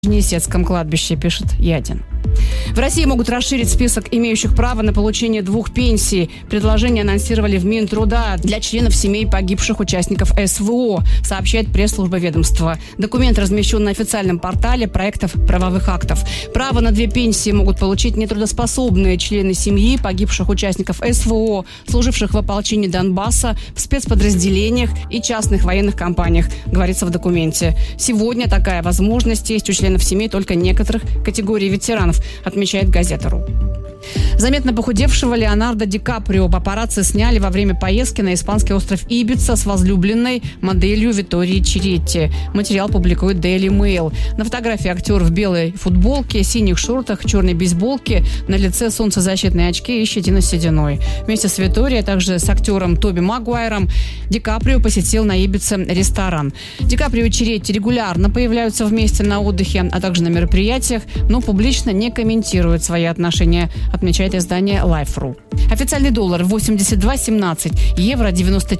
Несецком кладбище, пишет Ядин. В России могут расширить список имеющих право на получение 2 пенсий. Предложение анонсировали в Минтруда для членов семей погибших участников СВО, сообщает пресс-служба ведомства. Документ размещен на официальном портале проектов правовых актов. Право на 2 пенсии могут получить нетрудоспособные члены семьи погибших участников СВО, служивших в ополчении Донбасса, в спецподразделениях и частных военных компаниях, говорится в документе. Сегодня такая возможность есть у членов семей только некоторых категорий ветеранов, отмечает газета.ру. Заметно похудевшего Леонардо Ди Каприо папарацци сняли во время поездки на испанский остров Ибица с возлюбленной моделью Виторией Черетти. Материал публикует Daily Mail. На фотографии актер в белой футболке, синих шортах, черной бейсболке, на лице солнцезащитные очки и щетина с сединой. Вместе с Виторией, а также с актером Тоби Магуайром, Ди Каприо посетил на Ибице ресторан. Ди Каприо и Черетти регулярно появляются вместе на отдыхе, а также на мероприятиях, но публично не комментируют свои отношения, отмечает издание Life.ru. Официальный доллар 82.17, евро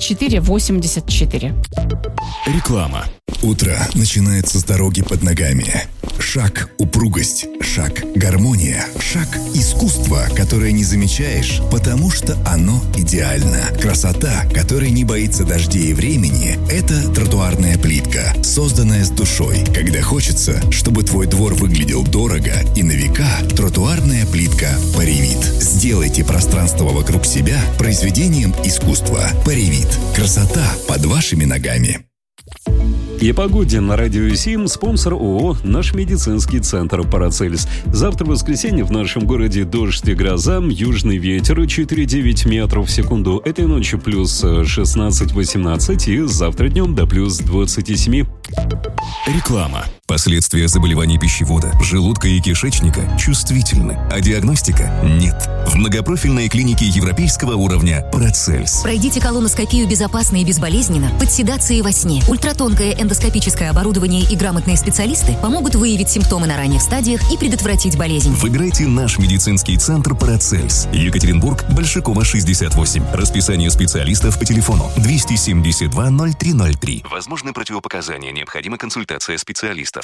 94.84. Реклама. Утро начинается с дороги под ногами. Шаг – упругость, шаг – гармония, шаг – искусство, которое не замечаешь, потому что оно идеально. Красота, которая не боится дождей и времени – это тротуарная плитка, созданная с душой. Когда хочется, чтобы твой двор выглядел дорого и на века, тротуарная плитка Паривит. Сделайте пространство вокруг себя произведением искусства. Паривит. Красота под вашими ногами. И о погоде на Радио 7 спонсор ООО «Наш медицинский центр Парацельс». Завтра, в воскресенье, в нашем городе дождь и гроза, южный ветер 4,9 метров в секунду. Этой ночью плюс 16-18 и завтра днем до плюс 27. Реклама. Последствия заболеваний пищевода, желудка и кишечника чувствительны, а диагностика нет. В многопрофильной клинике европейского уровня Парацельс. Пройдите колоноскопию безопасно и безболезненно, под седацией во сне. Ультратонкое эндоскопическое оборудование и грамотные специалисты помогут выявить симптомы на ранних стадиях и предотвратить болезнь. Выбирайте наш медицинский центр Парацельс. Екатеринбург, Большакова, 68. Расписание специалистов по телефону 272 0303. Возможны противопоказания, необходима консультация специалистов.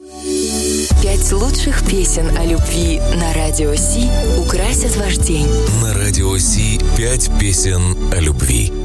5 лучших песен о любви на Радио Си украсят ваш день. На Радио Си 5 песен о любви.